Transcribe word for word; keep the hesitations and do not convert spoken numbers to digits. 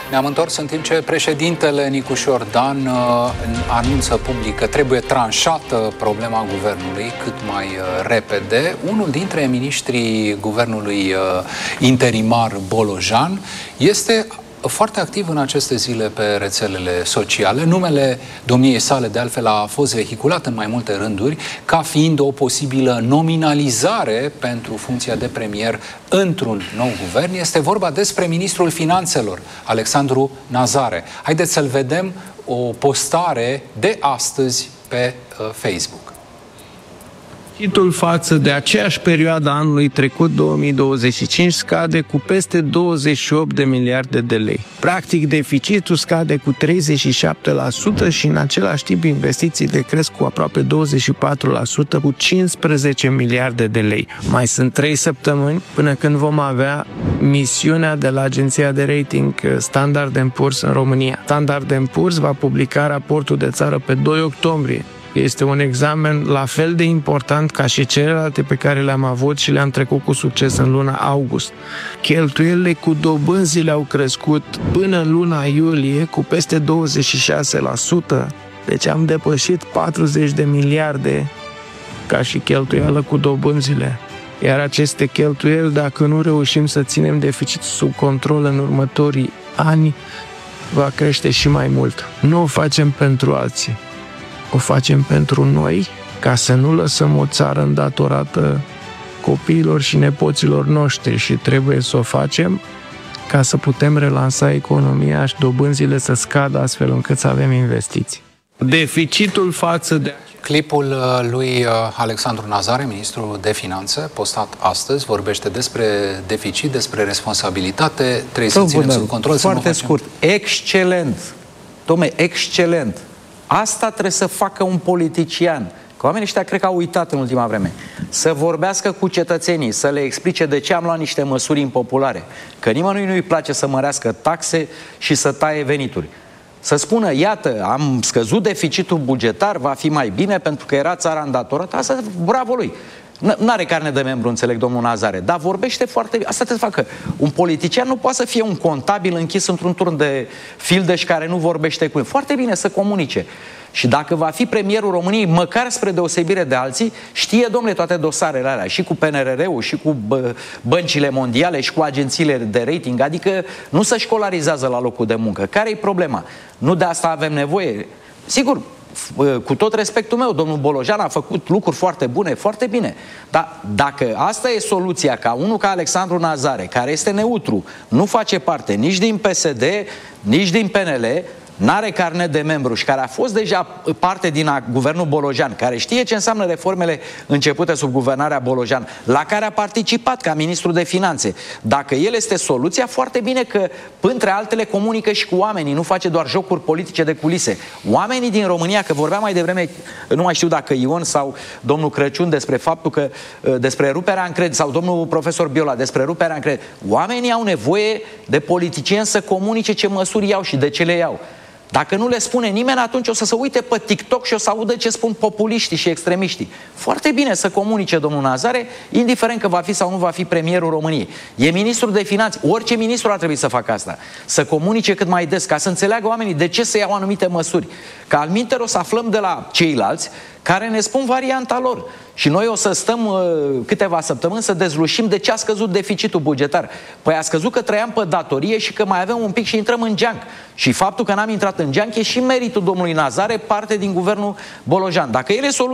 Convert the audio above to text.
Ne-am întors în timp ce președintele Nicușor Dan anunță public că trebuie tranșată problema guvernului cât mai repede. Unul dintre miniștrii guvernului interimar, Bolojan, este foarte activ în aceste zile pe rețelele sociale. Numele domniei sale, de altfel, a fost vehiculat în mai multe rânduri ca fiind o posibilă nominalizare pentru funcția de premier într-un nou guvern. Este vorba despre ministrul finanțelor, Alexandru Nazare. Haideți să-l vedem, o postare de astăzi pe uh, Facebook. Deficitul față de aceeași perioadă anului trecut, două mii douăzeci și cinci, scade cu peste douăzeci și opt de miliarde de lei. Practic, deficitul scade cu treizeci și șapte la sută și în același timp investițiile cresc cu aproape douăzeci și patru la sută, cu cincisprezece miliarde de lei. Mai sunt trei săptămâni până când vom avea misiunea de la agenția de rating Standard and Poor's în România. Standard and Poor's va publica raportul de țară pe doi octombrie. Este un examen la fel de important ca și celelalte pe care le-am avut și le-am trecut cu succes în luna august. Cheltuielile cu dobânzile au crescut până în luna iulie cu peste douăzeci și șase la sută, deci am depășit patruzeci de miliarde ca și cheltuială cu dobânzile. Iar aceste cheltuieli, dacă nu reușim să ținem deficitul sub control în următorii ani, va crește și mai mult. Nu o facem pentru alții. O facem pentru noi, ca să nu lăsăm o țară îndatorată copiilor și nepoților noștri, și trebuie să o facem ca să putem relansa economia și dobânzile să scadă astfel încât să avem investiții. Deficitul față de... Clipul lui Alexandru Nazare, ministrul de finanțe, postat astăzi, vorbește despre deficit, despre responsabilitate. Trebuie să ținem sub control. Foarte scurt. Excelent. Dom'le, excelent. Asta trebuie să facă un politician. Că oamenii ăștia cred că au uitat în ultima vreme. Să vorbească cu cetățenii, să le explice de ce am luat niște măsuri impopulare. Că nimănui nu-i place să mărească taxe și să taie venituri. Să spună, iată, am scăzut deficitul bugetar, va fi mai bine pentru că era țara îndatorată. Asta, bravo lui. N-are carne de membru, înțeleg, domnul Nazare, dar vorbește foarte bine. Asta trebuie să facă. Un politician nu poate să fie un contabil închis într-un turn de fildeș care nu vorbește cu el. Foarte bine să comunice. Și dacă va fi premierul României, măcar spre deosebire de alții, știe, domnule, toate dosarele alea, și cu P N R R-ul, și cu bă, băncile mondiale, și cu agențiile de rating, adică nu se școlarizează la locul de muncă. Care-i problema? Nu de asta avem nevoie. Sigur, cu tot respectul meu, domnul Bolojan a făcut lucruri foarte bune, foarte bine. Dar dacă asta e soluția, ca unul ca Alexandru Nazare, care este neutru, nu face parte nici din P S D, nici din P N L, n-are carnet de membru și care a fost deja parte din a, guvernul Bolojan, care știe ce înseamnă reformele începute sub guvernarea Bolojan, la care a participat ca ministru de finanțe. Dacă el este soluția, foarte bine că, între altele, comunică și cu oamenii, nu face doar jocuri politice de culise. Oamenii din România, că vorbeam mai devreme, nu mai știu dacă Ion sau domnul Crăciun despre faptul că, despre ruperea încrederii, sau domnul profesor Biola despre ruperea încrederii, oamenii au nevoie de politicieni să comunice ce măsuri iau și de ce le iau. Dacă nu le spune nimeni, atunci o să se uite pe TikTok și o să audă ce spun populiștii și extremiștii. Foarte bine să comunice domnul Nazare, indiferent că va fi sau nu va fi premierul României. E ministrul de finanțe. Orice ministru ar trebui să facă asta. Să comunice cât mai des, ca să înțeleagă oamenii de ce se iau anumite măsuri. Că alminteri o să aflăm de la ceilalți care ne spun varianta lor. Și noi o să stăm uh, câteva săptămâni să dezlușim de ce a scăzut deficitul bugetar. Păi a scăzut că trăiam pe datorie și că mai avem un pic și intrăm în geanc. Și faptul că n-am intrat în geanc e și meritul domnului Nazare, parte din guvernul Bolojan. Dacă el e soluția